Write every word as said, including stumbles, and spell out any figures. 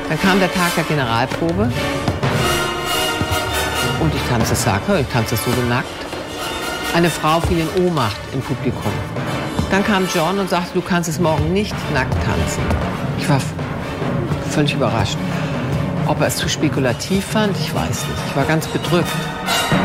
Dann kam der Tag der Generalprobe und ich tanzte Sacre, ich tanzte solo nackt. Eine Frau fiel in Ohnmacht im Publikum. Dann kam John und sagte, du kannst es morgen nicht nackt tanzen. Ich war völlig überrascht. Ob er es zu spekulativ fand, ich weiß nicht. Ich war ganz bedrückt.